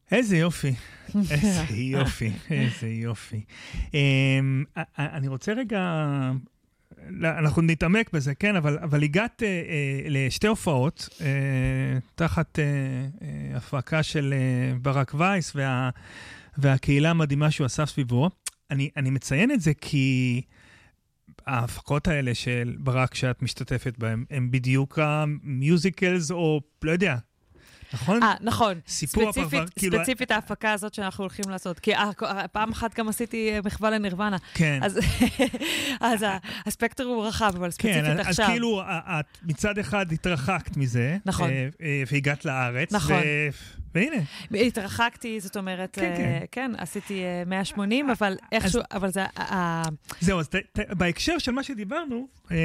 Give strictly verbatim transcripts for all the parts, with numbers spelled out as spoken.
איזה יופי, איזה יופי, איזה יופי. אני רוצה רגע, אנחנו נתעמק בזה, כן, אבל הגעת לשתי הופעות, תחת הפקה של ברק וייס, והקהילה המדהימה שהוא עשה סביבו. אני מציין את זה כי ההפקות האלה של ברק שאת משתתפת בהם, הם בדיוק המיוזיקלס, או לא יודע, נכון? אה, נכון. סיפור הפרבר, כאילו... ספציפית ההפקה הזאת שאנחנו הולכים לעשות. כי פעם אחת גם עשיתי מחווה לנירוונה. כן. אז, אז הספקטר הוא רחב, אבל ספציפית כן, עכשיו. אז כאילו, את מצד אחד התרחקת מזה. נכון. והגעת לארץ. נכון. והנה. התרחקתי, זאת אומרת, כן, כן. כן, עשיתי מאה ושמונים, אבל איכשהו, אבל זה... זהו, אז בהקשר של מה שדיברנו,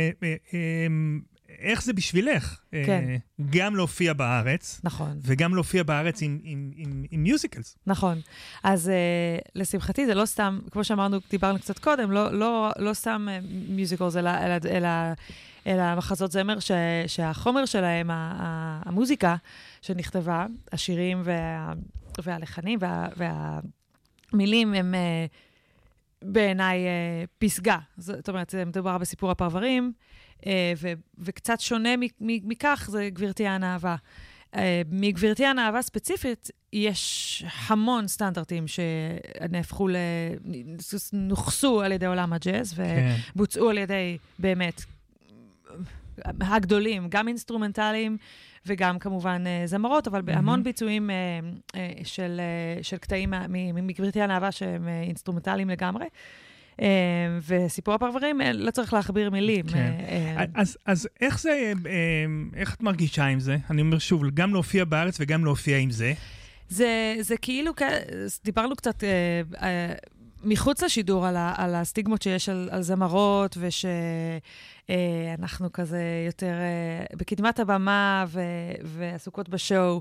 איך זה בשבילך? כן. גם להופיע בארץ. נכון. וגם להופיע בארץ עם, עם, עם, עם מיוזיקלס. נכון. אז uh, לשמחתי זה לא סתם, כמו שאמרנו, דיברנו קצת קודם, לא, לא, לא סתם מיוזיקלס, אלא, אלא, אלא, אלא מחזות זמר ש, שהחומר שלהם, המוזיקה שנכתבה, השירים וה, והלחנים וה, והמילים הם uh, בעיניי uh, פסגה. זאת אומרת, מדובר בסיפור הפרברים, ו- וקצת שונה מכך, זה גבירתי הנאהבה. מגבירתי הנאהבה ספציפית, יש המון סטנדרטים שנהפכו, נוחסו על ידי עולם הג'אז, ובוצעו על ידי באמת הגדולים, גם אינסטרומנטליים, וגם כמובן זמרות, אבל בהמון ביצועים של, של קטעים מגבירתי הנאהבה שהם אינסטרומנטליים לגמרי. וסיפור הפרברים, לא צריך להכביר מילים. אז איך זה, איך את מרגישה עם זה? אני אומר שוב, גם להופיע בארץ וגם להופיע עם זה. זה כאילו, דיברנו קצת מחוץ לשידור על הסטיגמות שיש על זמרות, ושאנחנו כזה יותר בקדמת הבמה ועסוקות בשואו.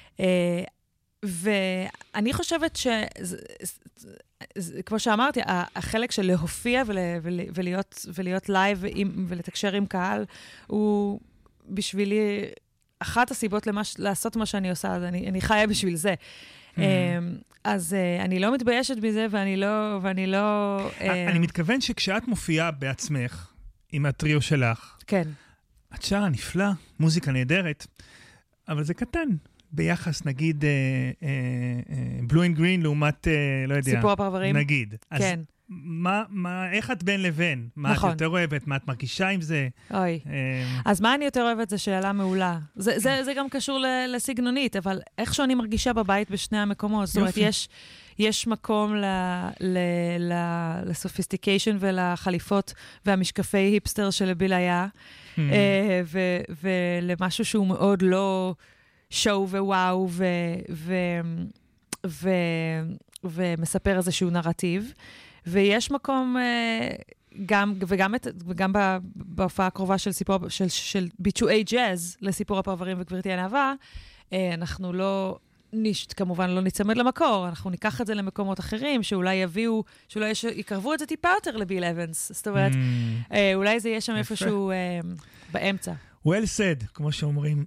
ואני חושבת ש... כמו שאמרתי, החלק של להופיע ולהיות, ולהיות לייב ולתקשר עם קהל, הוא בשבילי אחת הסיבות לעשות מה שאני עושה, אז אני, אני חיה בשביל זה. אז אני לא מתביישת בזה, ואני לא... ואני לא... אני מתכוון שכשאת מופיעה בעצמך, עם הטריו שלך, כן. את שרה נפלא, מוזיקה נהדרת, אבל זה קטן. ביחס, נגיד, בלו אנד גרין, לעומת, לא יודע. סיפור הפרברים. נגיד. כן. אז מה, מה, איך את בין לבין? מה נכון. את יותר אוהבת? מה את מרגישה עם זה? אוי. אז מה אני יותר אוהבת? זו שאלה מעולה. זה, זה, זה גם קשור לסגנונית, אבל איכשהו אני מרגישה בבית בשני המקומות. זאת אומרת, יש, יש מקום ל, ל, ל, לסופיסטיקיישן ולחליפות והמשקפי היפסטר של ביל היה, ו, ולמשהו שהוא מאוד לא... שואו ווואו, ו- ו- ו- ומספר איזשהו נרטיב. ויש מקום, גם, וגם, את, וגם בהופעה הקרובה של, סיפור, של, של ביצועי ג'אז לסיפור הפרברים וגבירתי הנאהבה, אנחנו לא, נש, כמובן לא נצמד למקור, אנחנו ניקח את זה למקומות אחרים, שאולי יביאו, שאולי יקרבו את זה טיפה יותר לביל אבנס. זאת אומרת, mm. אולי זה יהיה שם איפשהו באמצע. well said, כמו שאומרים.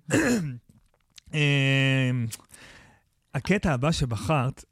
הקטע הבא שבחרת,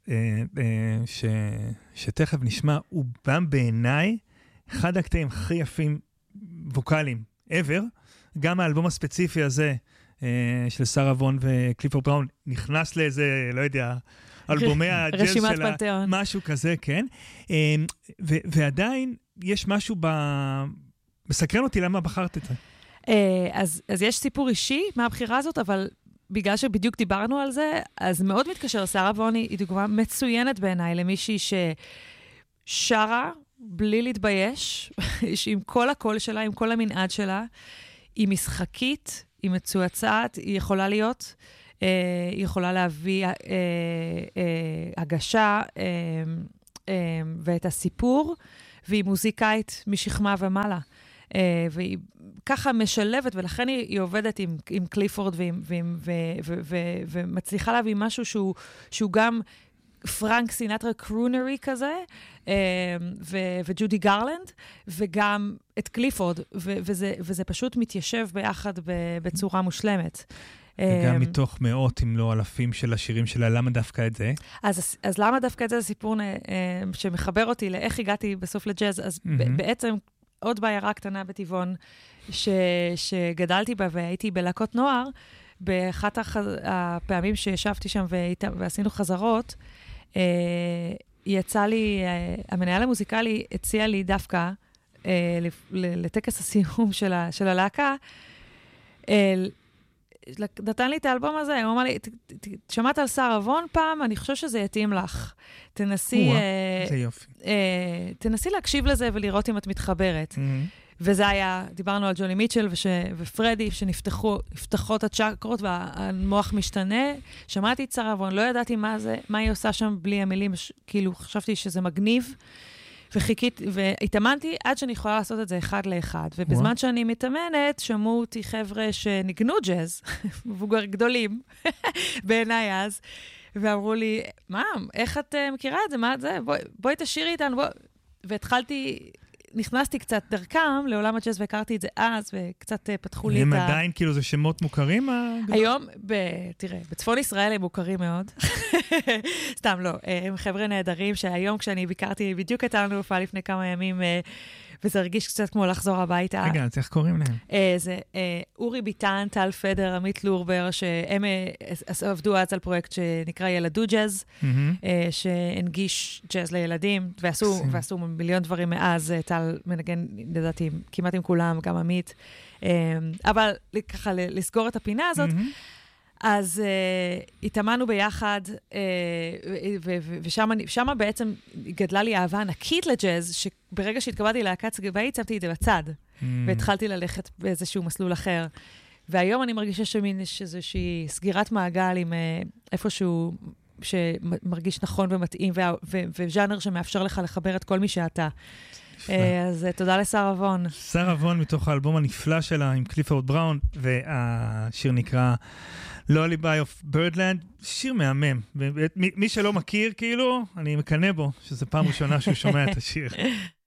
שתכף נשמע, הוא גם בעיניי אחד הקטעים הכי יפים ווקליים ever. גם האלבום הספציפי הזה של שרה וון וקליפורד בראון נכנס לאיזה, לא יודע, אלבומי הג'אז שלה, משהו כזה, כן. ועדיין יש משהו מסקרן אותי למה בחרת את זה. אז יש סיפור אישי מהבחירה הזאת, אבל בגלל שבדיוק דיברנו על זה, אז מאוד מתקשר. שרה וון היא דוגמה מצוינת בעיניי למישהי ששרה בלי להתבייש, עם כל הקול שלה, עם כל המנעד שלה, היא משחקית, היא מצועצעת, היא יכולה להיות, אה, היא יכולה להביא אה, אה, הגשה אה, אה, ואת הסיפור, והיא מוזיקאית משכמה ומעלה. Uh, והיא ככה משלבת, ולכן היא, היא עובדת עם, עם קליפורד, ועם, ועם, ו, ו, ו, ומצליחה להביא משהו שהוא, שהוא גם פרנק סינטרה קרונרי כזה, uh, ו, וג'ודי גרלנד, וגם את קליפורד, ו, וזה, וזה פשוט מתיישב ביחד בצורה מושלמת. וגם מתוך מאות, אם לא אלפים של השירים שלה, למה דווקא את זה? אז, אז למה דווקא את זה? זה סיפור שמחבר אותי לאיך הגעתי בסוף לג'אז. אז mm-hmm. בעצם עוד בעיירה קטנה בטבעון, ש, שגדלתי בה והייתי בלהקות נוער, באחת החז... הפעמים שישבתי שם והיית... ועשינו חזרות, אה, יצא לי, אה, המנהל המוזיקלי הציע לי דווקא, אה, לטקס הסיום של, ה... של הלהקה, אה, נתן לי את האלבום הזה, הוא אמר לי, שמעת על שר אבון פעם? אני חושב שזה יתאים לך. תנסי, זה יופי. תנסי להקשיב לזה ולראות אם את מתחברת. וזה היה, דיברנו על ג'וני מיטשל ופרדי, שנפתחו, נפתחות הצ'קרות והמוח משתנה. שמעתי את שר אבון, לא ידעתי מה זה, מה היא עושה שם בלי המילים, כאילו חשבתי שזה מגניב. וחיכית, והתאמנתי עד שאני יכולה לעשות את זה אחד לאחד. ובזמן שאני מתאמנת, שמעו אותי חבר'ה שניגנו ג'אז, מבוגר גדולים, בעיניי אז, ואמרו לי, מה, איך את uh, מכירה את זה? מה את זה? בואי, בואי תשירי איתנו. בוא... והתחלתי, נכנסתי קצת דרכם לעולם הג'אז, והכרתי את זה אז, וקצת uh, פתחו לי את ה... הם עדיין כאילו זה שמות מוכרים? היום, ב... תראה, בצפון ישראל הם מוכרים מאוד. סתם לא, הם חבר'ה נהדרים, שהיום כשאני ביקרתי, בדיוק הייתה לנו הופעה לפני כמה ימים, וזה הרגיש קצת כמו לחזור הביתה. רגע, אז איך קוראים להם? זה אורי ביטן, טל פדר, עמית לורבר, שהם עבדו אז על פרויקט שנקרא ילדו ג'אז, שהנגיש ג'אז לילדים, ועשו מיליון דברים מאז, טל מנגן, לדעתי, כמעט עם כולם, גם עמית. אבל ככה, לסגור את הפינה הזאת, אז uh, התאמנו ביחד, uh, ושם בעצם גדלה לי אהבה ענקית לג'אז, שברגע שהתקבלתי להקת צבאית, שמתי את זה בצד, mm. והתחלתי ללכת באיזשהו מסלול אחר. והיום אני מרגישה שמין יש איזושהי סגירת מעגל עם uh, איפשהו שמרגיש נכון ומתאים, וז'אנר שמאפשר לך לחבר את כל מי שאתה. Uh, אז uh, תודה לשר אבון. שר אבון מתוך האלבום הנפלא שלה עם קליפורד בראון, והשיר נקרא... Lullaby of Birdland, שיר מהמם. מי שלא מכיר, כאילו, אני מקנא בו, שזו פעם ראשונה שהוא שומע את השיר.